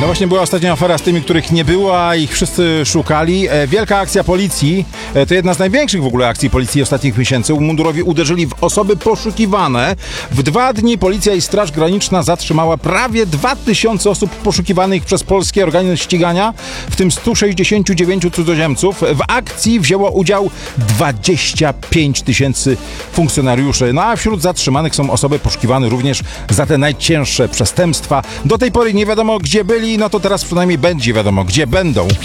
No właśnie była ostatnia afera z tymi, których nie było, a ich wszyscy szukali. Wielka akcja policji, to jedna z największych w ogóle akcji policji ostatnich miesięcy. Mundurowi uderzyli w osoby poszukiwane. W 2 dni policja i Straż Graniczna zatrzymała prawie 2000 osób poszukiwanych przez polskie organy ścigania, w tym 169 cudzoziemców. W akcji wzięło udział 25 000 funkcjonariuszy. No a wśród zatrzymanych są osoby poszukiwane również za te najcięższe przestępstwa. Do tej pory nie wiadomo, gdzie byli, no to teraz przynajmniej będzie wiadomo, gdzie będą.